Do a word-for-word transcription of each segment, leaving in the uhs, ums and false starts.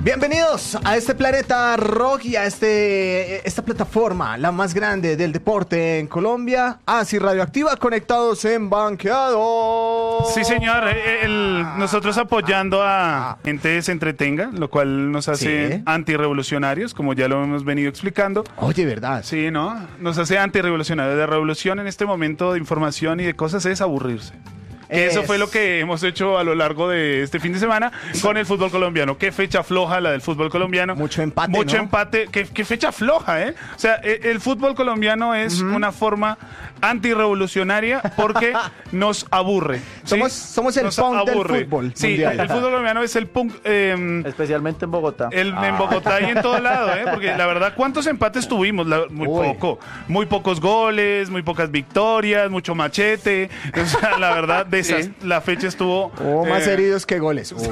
Bienvenidos a este planeta rock y a este, esta plataforma, la más grande del deporte en Colombia, Así Radioactiva, conectados en Banqueado. Sí, señor, el, nosotros apoyando a gente se entretenga, lo cual nos hace Sí. antirrevolucionarios, como ya lo hemos venido explicando. Oye, ¿verdad? Sí, ¿no? Nos hace antirrevolucionarios. La revolución en este momento de información y de cosas es aburrirse. Que eso Es- fue lo que hemos hecho a lo largo de este fin de semana con el fútbol colombiano. Qué fecha floja la del fútbol colombiano. Mucho empate, Mucho ¿no? empate. Qué, qué fecha floja, ¿eh? O sea, e- el fútbol colombiano es una forma antirrevolucionaria porque nos aburre. ¿sí? Somos- somos el Nos punk del aburre. fútbol Sí, mundial. el fútbol colombiano es el punk... eh, Especialmente en Bogotá. el, en Bogotá y en todo lado, ¿eh? Porque la verdad, ¿cuántos empates tuvimos? La- muy Uy. poco. Muy pocos goles, muy pocas victorias, mucho machete. O sea, la verdad, de esas, la fecha estuvo... Hubo más eh, heridos que goles. Uy.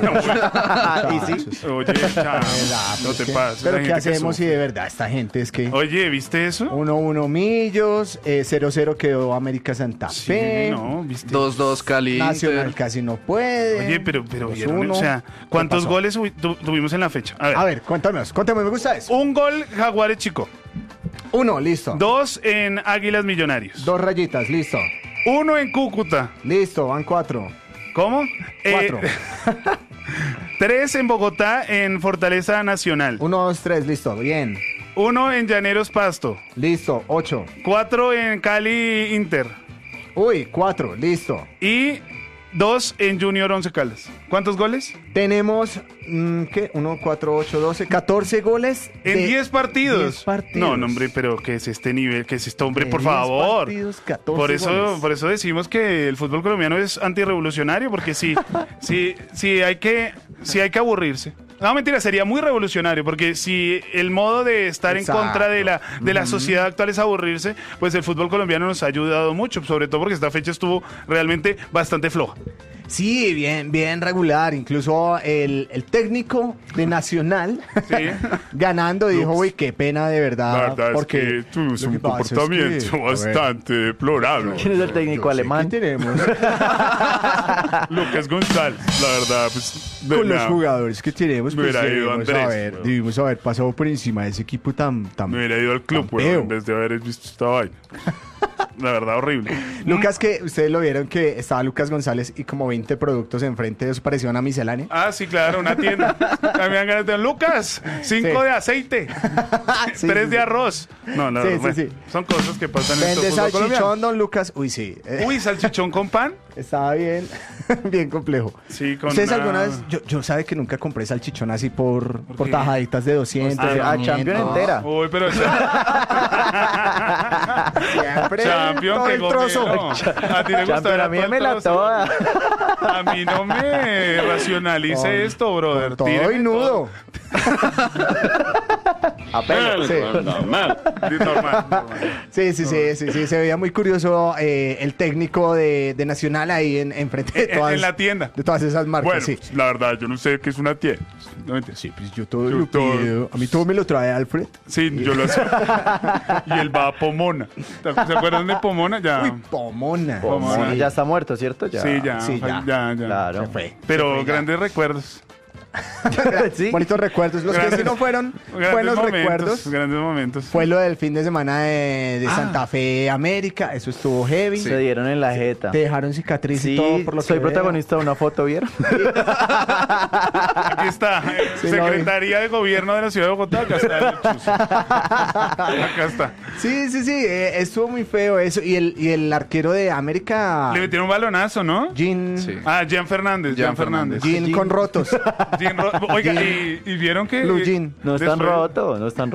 y sí. Oye, chao, Verdad, no pues te que- pases. Pero hay ¿qué gente que hacemos si sufre. de verdad esta gente es que... Oye, ¿viste eso? uno uno Millos, eh, cero cero quedó América Santa Sí, Fe, no, ¿viste? dos dos Cali Nacional Inter. casi no puede. Oye, pero, pero dos vieron, uno. o sea, ¿Qué ¿cuántos pasó? goles hubi- tu- tuvimos en la fecha? A ver, A ver, cuéntanos, cuéntame, me gusta eso. un gol Jaguares Chico, Uno, listo. dos en Águilas Millonarios, Dos rayitas, listo. uno en Cúcuta. Listo, van cuatro. ¿Cómo? Cuatro. Eh, tres en Bogotá en Fortaleza Nacional. Uno, dos, tres, listo, bien. Uno en Llaneros Pasto. Listo, ocho. Cuatro en Cali Inter. Uy, cuatro, listo. Y dos en Junior Once Caldas. ¿Cuántos goles? Tenemos, mm, ¿qué? Uno, cuatro, ocho, doce, catorce goles. En de diez partidos. diez partidos. No, no, hombre, pero ¿qué es este nivel? ¿Qué es esto, hombre? De Por diez favor. partidos, catorce Por eso, goles. por eso decimos que el fútbol colombiano es antirrevolucionario, porque sí, sí, sí hay que, sí hay que aburrirse. No, mentira, sería muy revolucionario, porque si el modo de estar Exacto. en contra de la, de la sociedad actual es aburrirse, pues el fútbol colombiano nos ha ayudado mucho, sobre todo porque esta fecha estuvo realmente bastante floja. Sí, bien, bien regular. Incluso el, el técnico de Nacional Sí. ganando dijo, uy, qué pena de verdad. porque tuvimos lo que pasa es que, a ver, deplorable. ¿Quién es el técnico yo sé alemán? que tenemos Lucas González, la verdad, pues... con los venga, jugadores que tenemos, Me pues hubiera ido debimos, Andrés, haber, weón. debimos haber pasado por encima de ese equipo tan... tan Me hubiera ido al club, tan weón, feo. en vez de haber visto esta vaina. La verdad, horrible. Lucas, que ustedes lo vieron que estaba Lucas González y como veinte productos enfrente de eso parecía una miscelánea. Ah, sí, claro, una tienda. A mí me dan ganas de... Lucas, cinco Sí. de aceite, Sí, tres sí, de sí. arroz. No, no, Sí, sí, bueno, sí. son cosas que pasan en Vende este fútbol colombiano. salchichón, don Lucas. Uy, sí. eh, Uy, salchichón con pan. Estaba bien, bien complejo. Sí, con ¿Ustedes una- alguna vez, yo, yo sabe que nunca compré salchichón así por, por qué? tajaditas de doscientos? Ah, de ah, quinientos? Champion entera. Uy, pero... Siempre Champion, todo que el trozo. gomero. A ti te gusta Champion, ver a mí todo el me la trozo. toda. A mí no me racionalice Con- esto, brother. Todo Tíreme y nudo. A pelo. Sí. Normal. Sí, normal, normal. Sí, sí, sí, sí, sí, se veía muy curioso eh, el técnico de, de Nacional ahí en, en frente de En- todas, en la tienda. de todas esas marcas, Bueno, sí. pues, la verdad, yo no sé qué es una tienda. No me entiendes. Sí, pues yo todo Yo lo todo- pido. A mí todo me lo trae Alfred. Sí, yo lo sé. Y él va a Pomona. ¿Se acuerdan de Pomona? Ya. Uy, pomona. Pomona. Sí, ya está muerto, ¿cierto? Ya. Sí, ya. Sí, ya. ya, ya. Claro. Se fue. Pero Se fue ya. grandes recuerdos. Sí. Bonitos recuerdos. Los que Grandes- sí no fueron Grandes buenos momentos, recuerdos. Grandes momentos. Fue lo del fin de semana de, de Ah. Santa Fe América. Eso estuvo heavy. Se dieron en la jeta. Te dejaron cicatriz y Sí, todo por lo soy que veo. protagonista de una foto, ¿vieron? Aquí está. eh, Sí, lo vi. Secretaría de Gobierno de la Ciudad de Bogotá. Acá está. el chuzo. Acá está. Sí, sí, sí. eh, estuvo muy feo eso. Y el, y el arquero de América, Le metieron un balonazo, ¿no? Jean, Sí. Ah, Jean Fernández. Jean Jean Fernández. Jean con rotos. Jean Ro- Oiga, y, y vieron que... Blue Jean. No están Después- rotos, no están